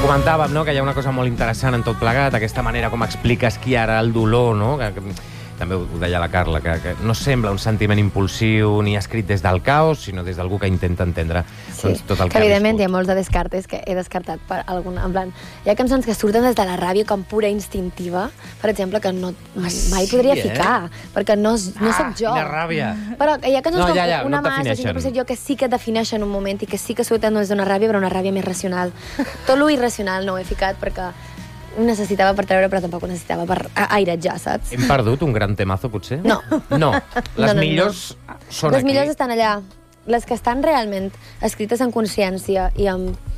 Comentàvem, no?, que hi ha una cosa molt interessant en tot plegat, aquesta manera com expliques qui ara el dolor, no?, que també ho deia la Carla, que no sembla un sentiment impulsiu ni escrit des del caos, sinó des d'algú que intenta entendre tot el que que evidentment hi ha molts de Descartes que he descartat per algun... En plan, hi ha cançons que surten des de la ràbia com pura instintiva, per exemple, que no, mai podria ficar, perquè no soc jo. Quina ràbia! Però hi ha cançons com Una no massa, 5% jo, que sí que defineixen un moment i que sí que surten des d'una ràbia, però una ràbia més racional. Tot lo irracional no ho he ficat perquè ho necessitava per treure, però tampoc ho necessitava per airejar, saps? Hem perdut un gran temazo, potser? No. No. Les millors són aquí. Les millors estan allà. Les que estan realment escrites en consciència i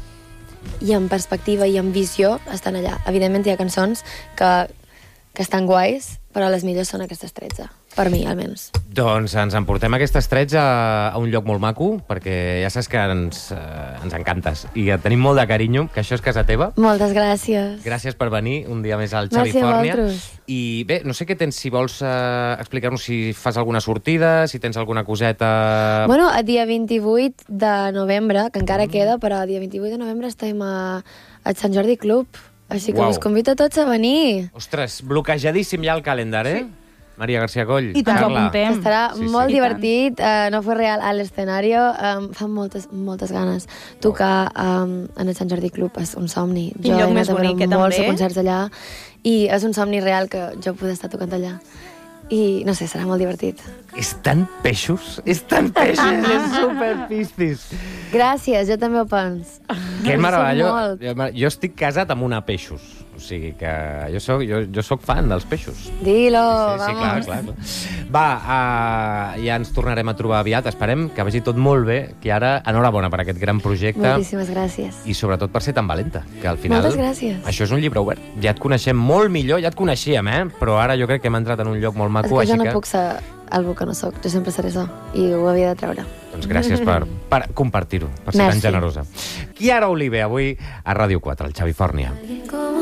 en perspectiva i en visió estan allà. Evidentment hi ha cançons que estan guais, però les millors són aquestes 13. Per mi, almenys. Doncs ens emportem aquestes 13 a un lloc molt maco, perquè ja saps que ens encantes i et tenim molt de carinyo, que això és casa teva. Moltes gràcies. Gràcies per venir un dia més al Xavifòrnia. Merci a vosaltres. I bé, no sé què tens, si vols explicar-nos si fas alguna sortida, si tens alguna coseta... Bueno, el dia 28 de novembre, que encara queda, però el dia 28 de novembre estem a Sant Jordi Club, així que us convido a tots a venir. Ostres, bloquejadíssim ja el calendari, Sí. Maria García Coll. I tant, ho apuntem. Estarà molt divertit, no fue real a l'escenari, fa moltes ganes. Tocar en el Sant Jordi Club és un somni. Quin lloc més bonic, també. Molts concerts allà, i és un somni real que jo poder estar tocant allà. I, no sé, serà molt divertit. És tan peixos, és superpistis. Gràcies, jo també ho penso. Que meravellós. Jo estic casat amb una peixos. O sigui que jo soc fan dels peixos. Dilo, sí, clar. Va, ja ens tornarem a trobar aviat. Esperem que vagi tot molt bé, que ara, enhorabona per aquest gran projecte. Moltíssimes gràcies. I sobretot per ser tan valenta, que al final... Moltes gràcies. Això és un llibre obert. Ja et coneixem molt millor, ja et coneixíem, però ara jo crec que hem entrat en un lloc molt maco. És que jo no puc ser algú que no soc, jo sempre seré això, i ho havia de treure. Doncs gràcies per compartir-ho, per ser tan generosa. Chiara Olive, avui a Ràdio 4, al Xavifòrnia.